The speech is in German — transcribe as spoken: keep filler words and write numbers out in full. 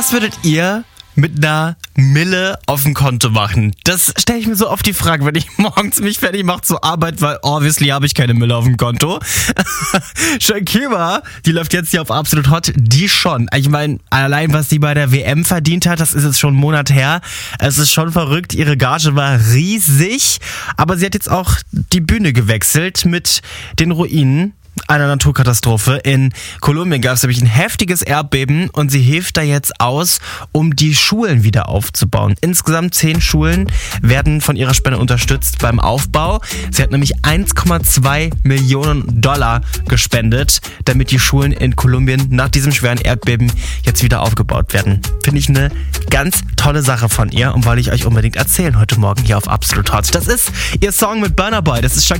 Was würdet ihr mit einer Mille auf dem Konto machen? Das stelle ich mir so oft die Frage, wenn ich morgens mich fertig mache zur Arbeit, weil obviously habe ich keine Mille auf dem Konto. Shakira, die läuft jetzt hier auf Absolut Hot, die schon. Ich meine, allein was sie bei der W M verdient hat, das ist jetzt schon einen Monat her. Es ist schon verrückt, ihre Gage war riesig, aber sie hat jetzt auch die Bühne gewechselt mit den Ruinen einer Naturkatastrophe. In Kolumbien gab es nämlich ein heftiges Erdbeben und sie hilft da jetzt aus, um die Schulen wieder aufzubauen. Insgesamt zehn Schulen werden von ihrer Spende unterstützt beim Aufbau. Sie hat nämlich eins Komma zwei Millionen Dollar gespendet, damit die Schulen in Kolumbien nach diesem schweren Erdbeben jetzt wieder aufgebaut werden. Finde ich eine ganz tolle Sache von ihr und wollte ich euch unbedingt erzählen heute Morgen hier auf Absolut Hot. Das ist ihr Song mit Burna Boy. Das ist Shakira.